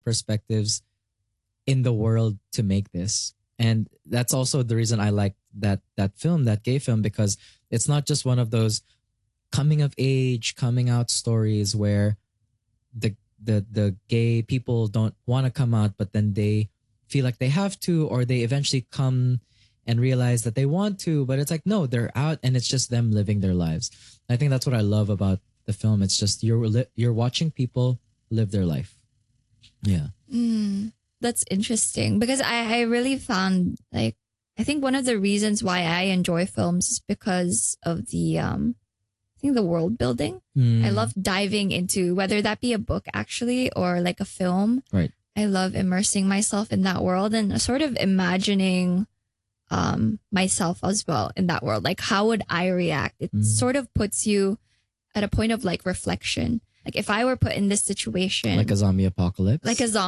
perspectives in the world to make this. And that's also the reason I like that film, that gay film, because it's not just one of those coming of age, coming out stories where the gay people don't want to come out, but then they feel like they have to, or they eventually come and realize that they want to, but it's like no, they're out, and it's just them living their lives. I think that's what I love about the film. It's just you're watching people live their life. Yeah. That's interesting because I really found like I think one of the reasons why I enjoy films is because of the I think the world building. I love diving into whether that be a book actually or like a film. Right. I love immersing myself in that world and sort of imagining myself as well in that world. Like how would I react? It sort of puts you at a point of like reflection. Like if I were put in this situation, Like a zombie apocalypse.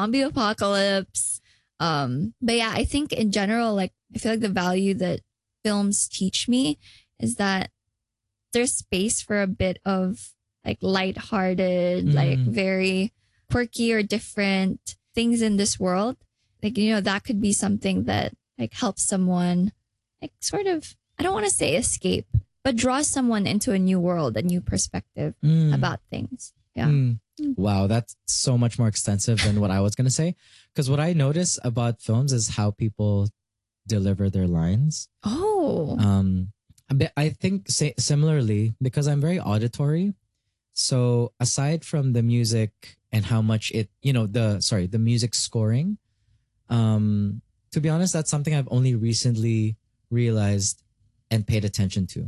But yeah, I think in general, like I feel like the value that films teach me is that there's space for a bit of like lighthearted, like very quirky or different things in this world. Like, you know, that could be something that like helps someone like sort of, I don't want to say escape, but draw someone into a new world, a new perspective about things. Yeah. Wow, that's so much more extensive than what I was going to say. Because what I notice about films is how people deliver their lines. Oh. I think similarly, because I'm very auditory. So aside from the music and how much it, the music scoring, to be honest, that's something I've only recently realized and paid attention to.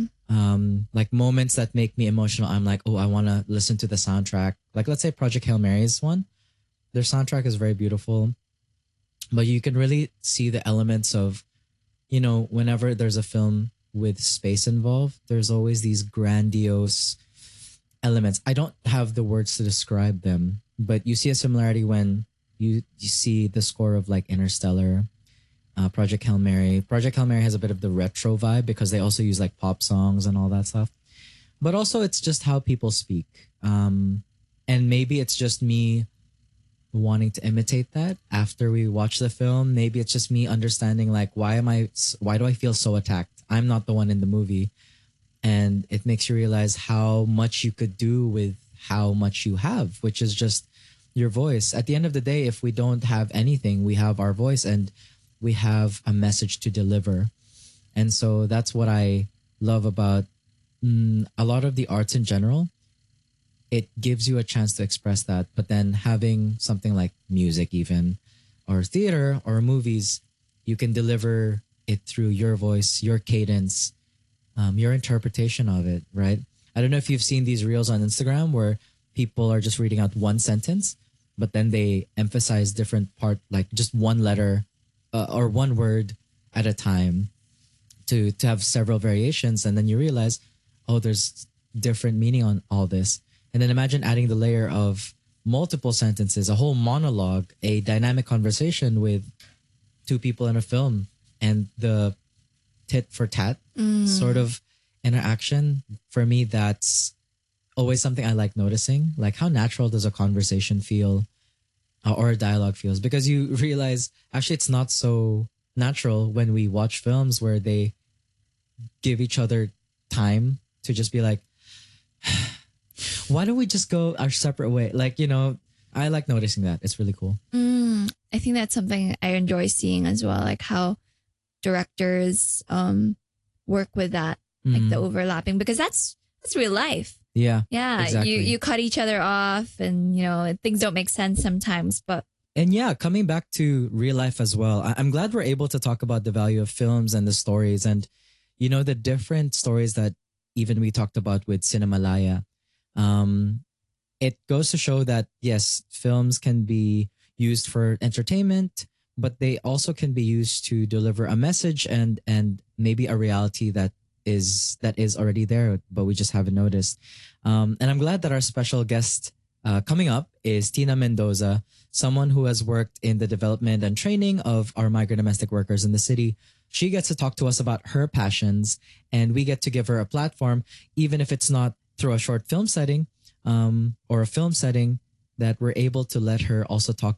Like moments that make me emotional. I'm like, oh, I want to listen to the soundtrack. Like, let's say Project Hail Mary's one. Their soundtrack is very beautiful, but you can really see the elements of, whenever there's a film with space involved, there's always these grandiose elements. I don't have the words to describe them, but you see a similarity when you see the score of like Interstellar, Project Hail Mary. Project Hail Mary has a bit of the retro vibe because they also use like pop songs and all that stuff. But also it's just how people speak. And maybe it's just me wanting to imitate that after we watch the film. Maybe it's just me understanding like, why do I feel so attacked? I'm not the one in the movie. And it makes you realize how much you could do with how much you have, which is just your voice. At the end of the day, if we don't have anything, we have our voice and we have a message to deliver. And so that's what I love about a lot of the arts in general. It gives you a chance to express that. But then having something like music even, or theater or movies, you can deliver it through your voice, your cadence, your interpretation of it, right? I don't know if you've seen these reels on Instagram where people are just reading out one sentence, but then they emphasize different part, like just one letter or one word at a time to have several variations. And then you realize, oh, there's different meaning on all this. And then imagine adding the layer of multiple sentences, a whole monologue, a dynamic conversation with two people in a film, and the tit for tat sort of interaction. For me, that's always something I like noticing. Like, how natural does a conversation feel or a dialogue feels? Because you realize actually it's not so natural when we watch films where they give each other time to just be like, why don't we just go our separate way? Like, I like noticing that. It's really cool. I think that's something I enjoy seeing as well, like how directors work with that, like the overlapping, because that's real life. Yeah. Yeah. Exactly. You cut each other off and, things don't make sense sometimes. And yeah, coming back to real life as well, I'm glad we're able to talk about the value of films and the stories and, the different stories that even we talked about with Cinemalaya. It goes to show that, yes, films can be used for entertainment, but they also can be used to deliver a message and maybe a reality that is already there, but we just haven't noticed. And I'm glad that our special guest coming up is Tina Mendoza, someone who has worked in the development and training of our migrant domestic workers in the city. She gets to talk to us about her passions, and we get to give her a platform, even if it's not through a short film setting or a film setting, that we're able to let her also talk